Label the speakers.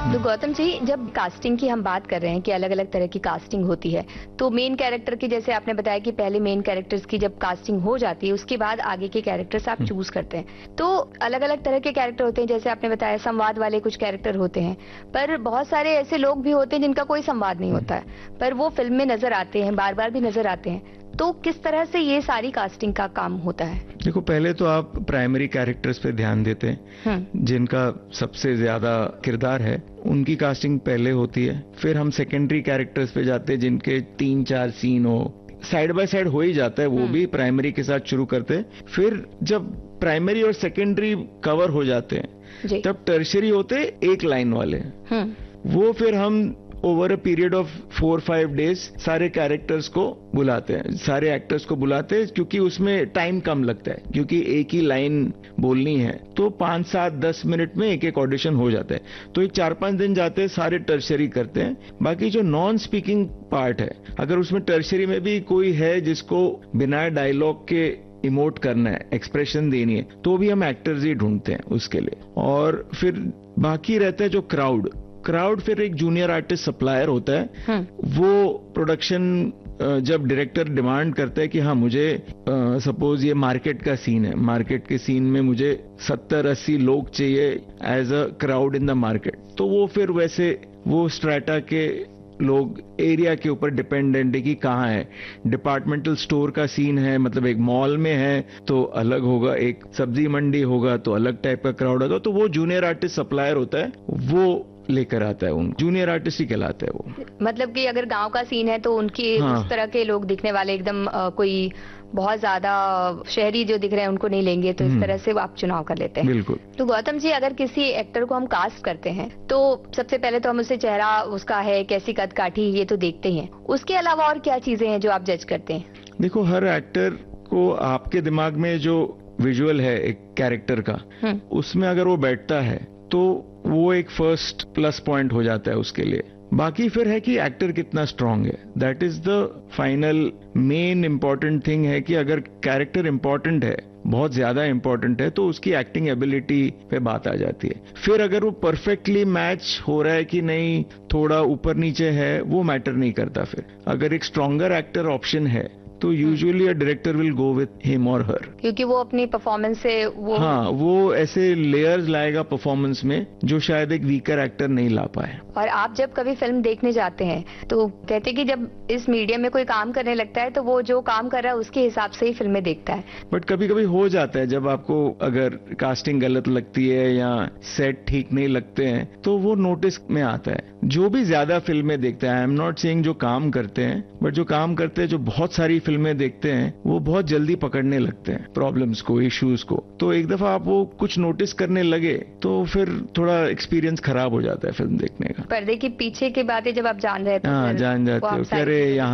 Speaker 1: तो गौतम जी, जब कास्टिंग की हम बात कर रहे हैं कि अलग अलग तरह की कास्टिंग होती है, तो मेन कैरेक्टर की, जैसे आपने बताया कि पहले मेन कैरेक्टर्स की जब कास्टिंग हो जाती है उसके बाद आगे के कैरेक्टर्स आप चूज करते हैं, तो अलग अलग तरह के कैरेक्टर होते हैं। जैसे आपने बताया संवाद वाले कुछ कैरेक्टर होते हैं, पर बहुत सारे ऐसे लोग भी होते हैं जिनका कोई संवाद नहीं होता है, पर वो फिल्म में नजर आते हैं, बार बार भी नजर आते हैं। तो किस तरह से ये सारी कास्टिंग का काम होता है?
Speaker 2: देखो, पहले तो आप प्राइमरी कैरेक्टर्स पे ध्यान देते हैं, जिनका सबसे ज्यादा किरदार है, उनकी कास्टिंग पहले होती है। फिर हम सेकेंडरी कैरेक्टर्स पे जाते हैं, जिनके 3-4 सीन हो, साइड बाय साइड हो ही जाता है, वो भी प्राइमरी के साथ शुरू करते हैं। फिर जब प्राइमरी और सेकेंडरी कवर हो जाते हैं, तब टर्शरी होते एक लाइन वाले, वो फिर हम over a period of 4-5 days सारे कैरेक्टर्स को बुलाते हैं, सारे एक्टर्स को बुलाते हैं, क्योंकि उसमें टाइम कम लगता है, क्योंकि एक ही लाइन बोलनी है, तो 5-7-10 मिनट में एक एक ऑडिशन हो जाता है। तो एक 4-5 दिन जाते हैं, सारे टर्शरी करते हैं। बाकी जो नॉन स्पीकिंग पार्ट है, अगर उसमें टर्शरी में भी कोई है जिसको बिना डायलॉग के इमोट करना है, एक्सप्रेशन देनी है, तो भी हम एक्टर्स ही ढूंढते हैं उसके लिए। और फिर बाकी रहता है जो क्राउड फिर एक जूनियर आर्टिस्ट सप्लायर होता है। वो प्रोडक्शन जब डायरेक्टर डिमांड करता है कि हाँ, मुझे सपोज ये मार्केट का सीन है, मार्केट के सीन में मुझे 70-80 लोग चाहिए as a crowd in the market, तो वो फिर वैसे वो स्ट्रेटा के लोग एरिया के ऊपर डिपेंडेंट है कि कहाँ है। डिपार्टमेंटल स्टोर का सीन है, मतलब एक मॉल में है तो अलग होगा, एक सब्जी मंडी होगा तो अलग टाइप का क्राउड होगा, तो वो जूनियर आर्टिस्ट सप्लायर होता है, वो लेकर आता है, उन जूनियर आर्टिस्ट ही कहलाते हैं वो।
Speaker 1: मतलब कि अगर गांव का सीन है तो उनकी उस तरह के लोग दिखने वाले, एकदम कोई बहुत ज्यादा शहरी जो दिख रहे हैं उनको नहीं लेंगे, तो इस तरह से आप चुनाव कर लेते हैं।
Speaker 2: बिल्कुल।
Speaker 1: तो गौतम जी, अगर किसी एक्टर को हम कास्ट करते हैं तो सबसे पहले तो हम उसे चेहरा उसका है, कैसी कद काठी, ये तो देखते ही हैं। उसके अलावा और क्या चीजें हैं जो आप जज करते हैं?
Speaker 2: देखो, हर एक्टर को आपके दिमाग में जो विजुअल है एक कैरेक्टर का, उसमें अगर वो बैठता है तो वो एक फर्स्ट प्लस पॉइंट हो जाता है उसके लिए। बाकी फिर है कि एक्टर कितना स्ट्रांग है, that is the final main important thing है कि अगर कैरेक्टर इंपॉर्टेंट है, बहुत ज्यादा इंपॉर्टेंट है, तो उसकी एक्टिंग एबिलिटी पे बात आ जाती है। फिर अगर वो परफेक्टली मैच हो रहा है कि नहीं, थोड़ा ऊपर नीचे है, वो मैटर नहीं करता। फिर अगर एक स्ट्रॉन्गर एक्टर ऑप्शन है तो usually a director will go with him और हर,
Speaker 1: क्योंकि वो अपनी परफॉर्मेंस से
Speaker 2: वो ऐसे लेयर्स लाएगा परफॉर्मेंस में जो शायद एक वीकर एक्टर नहीं ला पाए।
Speaker 1: और आप जब कभी फिल्म देखने जाते हैं तो कहते हैं कि जब इस मीडियम में कोई काम करने लगता है तो वो जो काम कर रहा है उसके हिसाब से ही फिल्में देखता है।
Speaker 2: बट कभी कभी हो जाता है, जब आपको अगर कास्टिंग गलत लगती है या सेट ठीक नहीं लगते हैं, तो वो नोटिस में आता है। जो भी ज्यादा फिल्में देखते हैं, आई एम नॉट सेइंग जो काम करते हैं, बट जो काम करते हैं, जो बहुत सारी फिल्में देखते हैं, वो बहुत जल्दी पकड़ने लगते हैं प्रॉब्लम्स को, इश्यूज को। तो एक दफा आप वो कुछ नोटिस करने लगे तो फिर थोड़ा एक्सपीरियंस खराब हो जाता है फिल्म देखने का।
Speaker 1: पर्दे के पीछे की बातें जब आप जान रहे हैं तो
Speaker 2: जान जाते हो, अरे यहाँ